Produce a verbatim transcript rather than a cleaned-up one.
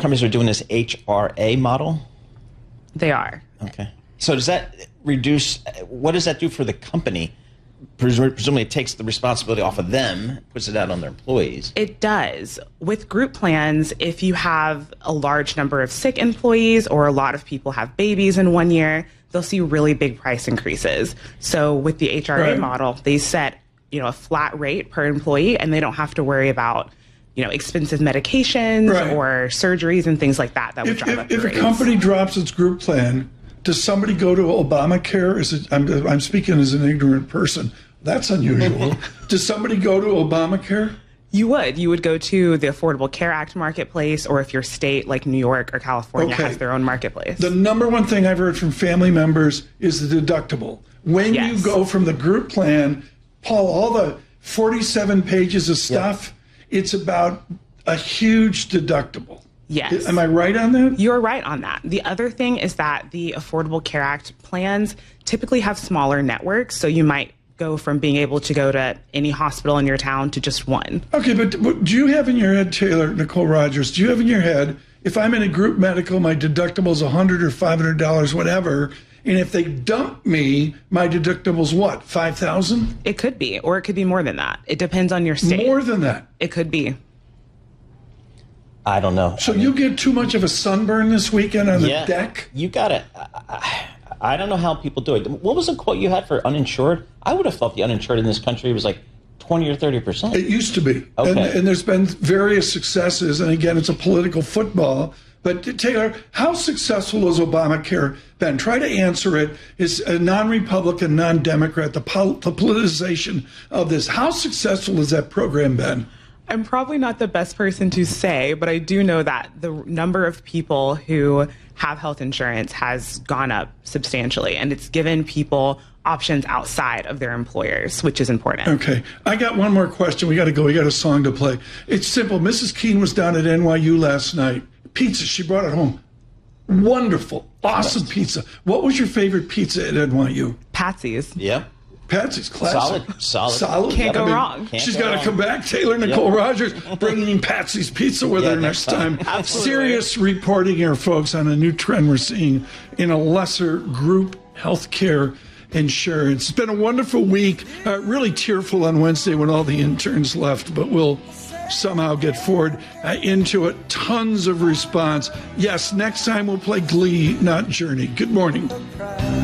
companies are doing this H R A model? They are. Okay. So does that reduce, what does that do for the company? Presumably it takes the responsibility off of them, puts it out on their employees. It does. With group plans, if you have a large number of sick employees or a lot of people have babies in one year, they'll see really big price increases. So with the H R A right. model, they set, you know, a flat rate per employee, and they don't have to worry about, you know, expensive medications Right. or surgeries and things like that that would If, drive if, up the if a rates. company drops its group plan, does somebody go to Obamacare? Is it, I'm, I'm speaking as an ignorant person. That's unusual. Does somebody go to Obamacare? You would. You would go to the Affordable Care Act marketplace, or if your state, like New York or California, Okay. has their own marketplace. The number one thing I've heard from family members is the deductible. When Yes. you go from the group plan, Paul, all the forty-seven pages of stuff, it's about a huge deductible. Yes. Am I right on that? You're right on that. The other thing is that the Affordable Care Act plans typically have smaller networks, so you might go from being able to go to any hospital in your town to just one. Okay, but, but do you have in your head, Taylor, Nicole Rogers, do you have in your head, if I'm in a group medical, my deductible is one hundred dollars or five hundred dollars, whatever, and if they dump me, my deductible's what, five thousand dollars? It could be, or it could be more than that. It depends on your state. More than that. It could be. I don't know. So I mean, you get too much of a sunburn this weekend on the yeah, deck? You got it. I, I don't know how people do it. What was the quote you had for uninsured? I would have thought the uninsured in this country was like twenty or thirty percent. It used to be. Okay. And, and there's been various successes. And again, it's a political football. But Taylor, how successful has Obamacare been? Try to answer it. Is a non-Republican, non-Democrat, the, pol- the politicization of this. How successful has that program been? I'm probably not the best person to say, but I do know that the number of people who have health insurance has gone up substantially, and it's given people options outside of their employers, which is important. Okay. I got one more question. We got to go. We got a song to play. It's simple. Missus Keene was down at N Y U last night. Pizza. She brought it home. Wonderful. Awesome pizza. What was your favorite pizza at N Y U? Patsy's. Yeah. Patsy's classic. Solid. Solid. Solid. Can't go wrong. Can't She's go got to wrong. come back. Taylor Nicole Yep. Rogers bringing Patsy's Pizza with Yeah, her next next time. time. Absolutely. Serious reporting here, folks, on a new trend we're seeing in a lesser group health care insurance. It's been a wonderful week. Uh, really tearful on Wednesday when all the interns left, but we'll somehow get forward uh, into it. Tons of response. Yes, next time we'll play Glee, not Journey. Good morning.